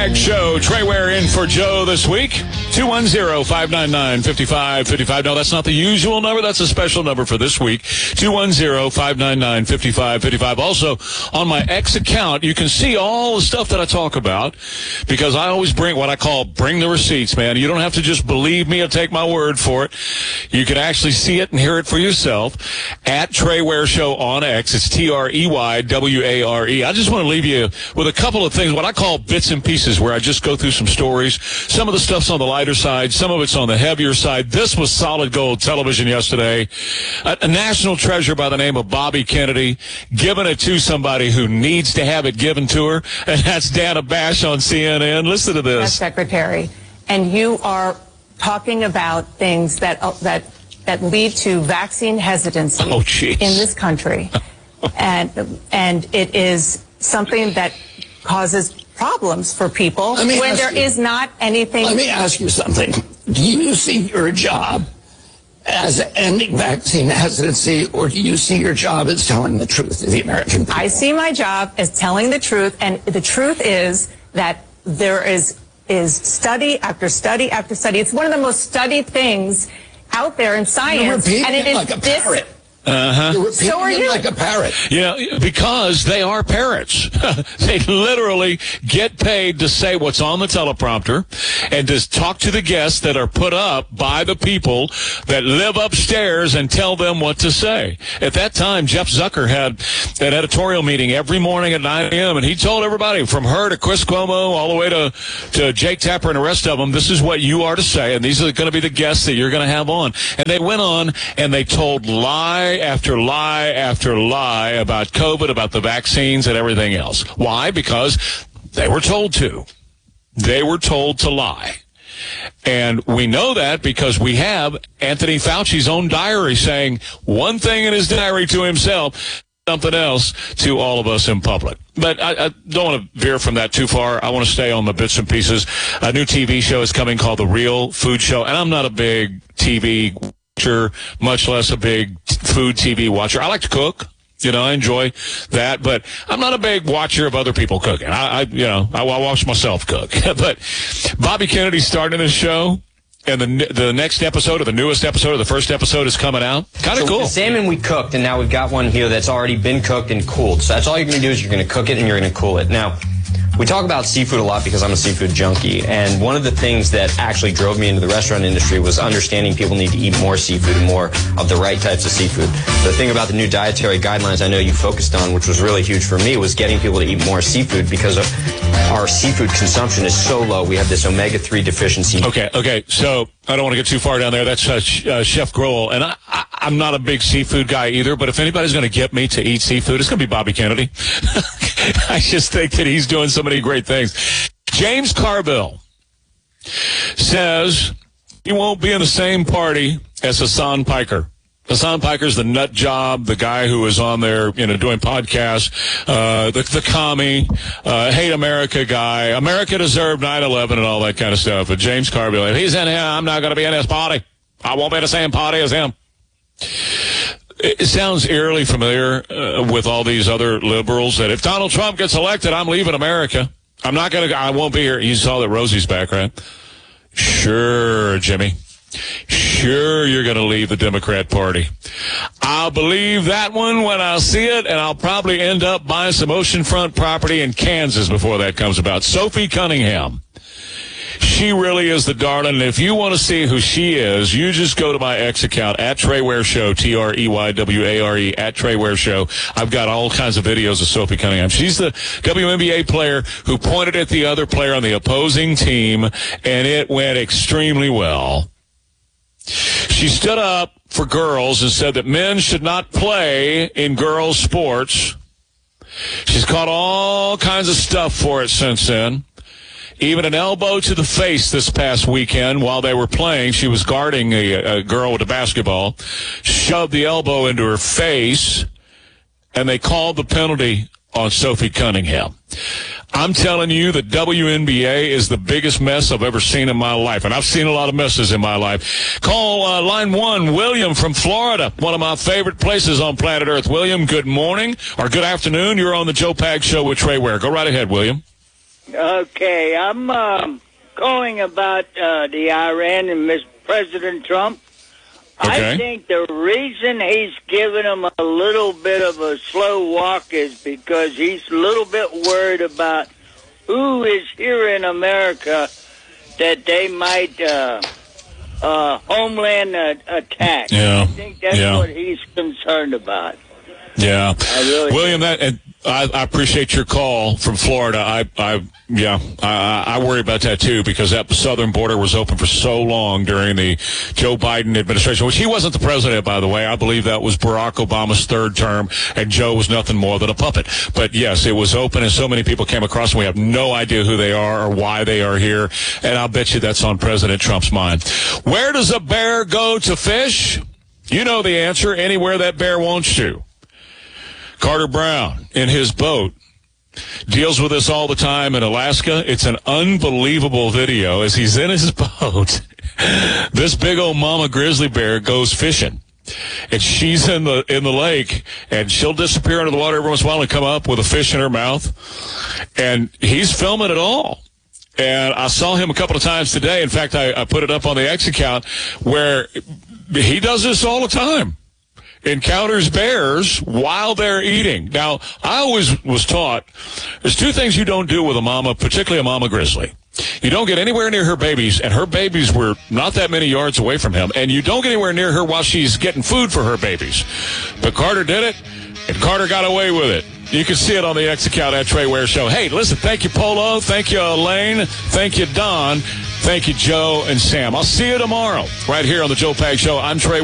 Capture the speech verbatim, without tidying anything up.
Pag Show. Trey Ware in for Joe this week. two one zero, five nine nine, five five five five. No, that's not the usual number. That's a special number for this week. two one zero, five nine nine, five five five five. Also, on my X account, you can see all the stuff that I talk about because I always bring what I call bring the receipts, man. You don't have to just believe me or take my word for it. You can actually see it and hear it for yourself at Trey Ware Show on X. It's T R E Y W A R E. I just want to leave you with a couple of things, what I call bits and pieces, where I just go through some stories. Some of the stuff's on the lighter side. Some of it's on the heavier side. This was solid gold television yesterday. A, a national treasure by the name of Bobby Kennedy, giving it to somebody who needs to have it given to her, and that's Dana Bash on C N N. Listen to this. Secretary, and you are talking about things that uh, that that lead to vaccine hesitancy oh, in this country, and and it is something that causes problems for people when there you, is not anything. Let me ask you something. Do you see your job as ending vaccine hesitancy, or do you see your job as telling the truth to the American people? I see my job as telling the truth, and the truth is that there is is study after study after study. It's one of the most studied things out there in science, You're and it, it is like a this. parrot. Uh-huh. You're repeating So are it you. like a parrot. Yeah, because they are parrots. They literally get paid to say what's on the teleprompter and to talk to the guests that are put up by the people that live upstairs and tell them what to say. At that time, Jeff Zucker had an editorial meeting every morning at nine a.m., and he told everybody from her to Chris Cuomo all the way to, to Jake Tapper and the rest of them, this is what you are to say, and these are going to be the guests that you're going to have on. And they went on, and they told lie after lie after lie about COVID, about the vaccines and everything else. Why? Because they were told to. They were told to lie. And we know that because we have Anthony Fauci's own diary saying one thing in his diary to himself, something else to all of us in public. But I, I don't want to veer from that too far. I want to stay on the bits and pieces. A new T V show is coming called The Real Food Show, and I'm not a big T V watcher, much less a big food T V watcher. I like to cook. You know, I enjoy that, but I'm not a big watcher of other people cooking. I, I you know, I, I watch myself cook. But Bobby Kennedy's starting his show, and the the next episode, or the newest episode, or the first episode is coming out. Kind of so cool. The salmon we cooked, and now we've got one here that's already been cooked and cooled. So that's all you're going to do is you're going to cook it and you're going to cool it. Now, we talk about seafood a lot because I'm a seafood junkie, and one of the things that actually drove me into the restaurant industry was understanding people need to eat more seafood and more of the right types of seafood. The thing about the new dietary guidelines I know you focused on, which was really huge for me, was getting people to eat more seafood because of our seafood consumption is so low. We have this omega three deficiency. Okay, okay, so I don't want to get too far down there. That's uh, uh, Chef Grohl, and I, I, I'm not a big seafood guy either, but if anybody's going to get me to eat seafood, it's going to be Bobby Kennedy. I just think that he's doing so many great things. James Carville says he won't be in the same party as Hassan Piker. Hassan Piker's the nut job, the guy who was on there, you know, doing podcasts, uh, the, the commie, uh, hate America guy. America deserved nine eleven and all that kind of stuff. But James Carville, if he's in here, I'm not going to be in his party. I won't be in the same party as him. It sounds eerily familiar uh, with all these other liberals that if Donald Trump gets elected, I'm leaving America. I'm not going to, I won't be here. You saw that Rosie's back, right? Sure, Jimmy. Sure, you're going to leave the Democrat Party. I'll believe that one when I see it, and I'll probably end up buying some oceanfront property in Kansas before that comes about. Sophie Cunningham. She really is the darling. And if you want to see who she is, you just go to my X account, at Trey Ware Show, T R E Y W A R E, at Trey Ware Show. I've got all kinds of videos of Sophie Cunningham. She's the W N B A player who pointed at the other player on the opposing team, and it went extremely well. She stood up for girls and said that men should not play in girls' sports. She's caught all kinds of stuff for it since then. Even an elbow to the face this past weekend while they were playing. She was guarding a, a girl with a basketball, shoved the elbow into her face, and they called the penalty on Sophie Cunningham. I'm telling you, the W N B A is the biggest mess I've ever seen in my life, and I've seen a lot of messes in my life. Call uh, line one, William from Florida, one of my favorite places on planet Earth. William, good morning or good afternoon. You're on the Joe Pag Show with Trey Ware. Go right ahead, William. Okay, I'm um, calling about uh, the Iran and Mister President Trump. Okay. I think the reason he's giving him a little bit of a slow walk is because he's a little bit worried about who is here in America that they might uh, uh, homeland uh, attack. Yeah. I think that's Yeah. what he's concerned about. Yeah. I really William, that and I, I appreciate your call from Florida. I, I, yeah, I, I worry about that too because that southern border was open for so long during the Joe Biden administration, which he wasn't the president, by the way. I believe that was Barack Obama's third term, and Joe was nothing more than a puppet. But yes, it was open, and so many people came across, and we have no idea who they are or why they are here. And I'll bet you that's on President Trump's mind. Where does a bear go to fish? You know the answer. Anywhere that bear wants to. Carter Brown, in his boat, deals with this all the time in Alaska. It's an unbelievable video as he's in his boat. This big old mama grizzly bear goes fishing. And she's in the in the lake, and she'll disappear under the water every once in a while and come up with a fish in her mouth. And he's filming it all. And I saw him a couple of times today. In fact, I, I put it up on the X account where he does this all the time. Encounters bears while they're eating. Now, I always was taught there's two things you don't do with a mama, particularly a mama grizzly. You don't get anywhere near her babies, and her babies were not that many yards away from him, and you don't get anywhere near her while she's getting food for her babies. But Carter did it, and Carter got away with it. You can see it on the X account at Trey Ware Show. Hey, listen, thank you, Polo. Thank you, Elaine. Thank you, Don. Thank you, Joe and Sam. I'll see you tomorrow right here on the Joe Pags Show. I'm Trey